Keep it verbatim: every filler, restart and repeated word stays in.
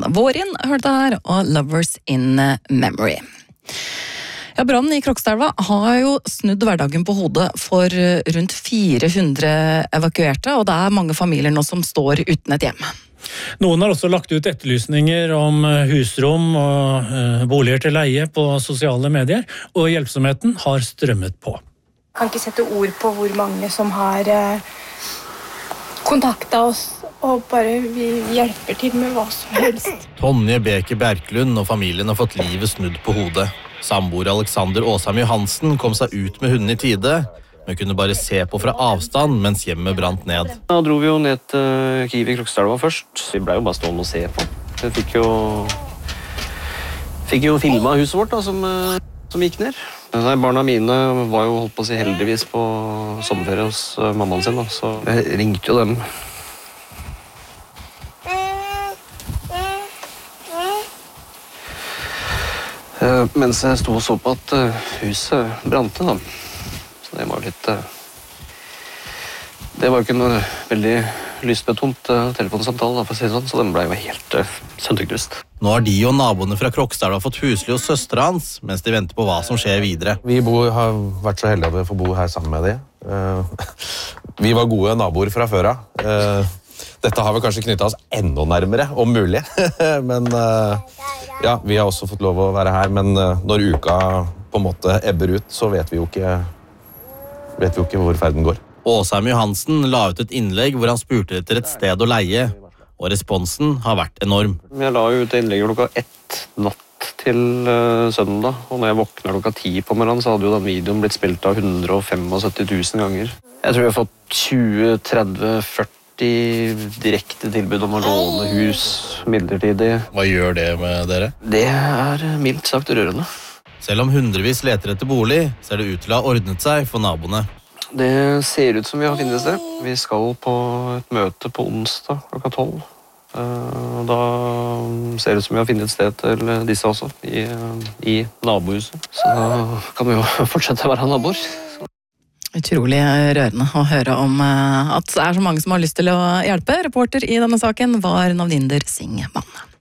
Vårin hørte her, og Lovers in Memory. Ja, brannen i Krokstadelva har jo snudd hverdagen på hodet for rundt fire hundre evakuerte, og det er mange familier nå som står uten et hjem. Noen har også lagt ut etterlysninger om husrom og uh, boliger til leie på sosiale medier, og hjelpsomheten har strømmet på. Jeg kan ikke sette ord på hvor mange som har uh, kontaktet oss, og bare vi hjelper til med hva som helst. Tonje Beker Bjerklund og familien har fått livet snudd på hodet. Samboer Alexander Åsheim Johansen kom seg ut med hunden i tide, men kunne bare se på fra avstand mens hjemmet brant ned. Da dro vi jo ned til Kiwi Krokstadelva først. Vi ble jo bare stående og se på. Vi fikk jo, fikk jo filmet huset vårt da, som, som gikk ned. Nei, barna mine var jo holdt på å si heldigvis på sommerferie hos mammaen sin, da, så jeg ringte jo dem. Mens jeg sto og så på at huset brante, da. Så det var litt... Det var jo ikke noe veldig lystbetont telefonsamtale, da, for å si det sånn, så den ble jo helt uh, sønderknust. Nå har de og naboene fra Krokstadelva fått husly hos søstera hans, mens de venter på hva som skjer videre. Vi bor, har vært så heldige at vi får bo her sammen med de. Uh, vi var gode naboer fra før av. Uh, dette har vi kanskje knyttet oss enda nærmere, om mulig. Men uh, ja, vi har også fått lov å være her, men uh, når uka på en måte ebber ut, så vet vi jo ikke, vet vi jo ikke hvor ferden går. Åsheim Johansen la ut et innlegg hvor han spurte etter et sted å leie, og responsen har vært enorm. Jeg la ut innlegget klokka ett natt til uh, søndag, og når jeg våkna klokka ti på morgenen, så hadde jo den videoen blitt spilt av hundre og syttifem tusen ganger. Jeg tror jeg har fått tjue, tretti, førti direkte tilbud om å låne hus midlertidig. Hva gjør det med dere? Det er mildt sagt rørende. Selv om hundrevis leter etter bolig, ser det ut til å ha ordnet seg for naboene. Det ser ut som vi har funnet sted. Vi skal på et møte på onsdag klokka tolv. Da ser det ut som vi har funnet et sted til disse også, i, i nabohuset. Så da kan vi jo fortsette å være naboer. Utrolig rørende å høre om at det er så mange som har lyst til å hjelpe. Reporter i denne saken var Navninder Singh Mann.